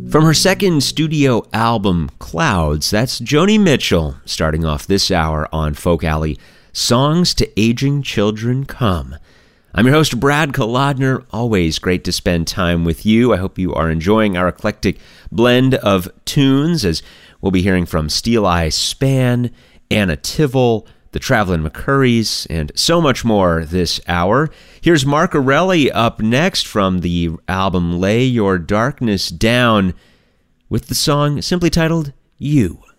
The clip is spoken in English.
From her second studio album, Clouds, that's Joni Mitchell, starting off this hour on Folk Alley, Songs to Aging Children Come. I'm your host, Brad Kolodner. Always great to spend time with you. I hope you are enjoying our eclectic blend of tunes, as we'll be hearing from Steel Eye Span, Anna Tivol, the Traveling McCurries, and so much more this hour. Here's Mark Arelli up next from the album Lay Your Darkness Down with the song simply titled You.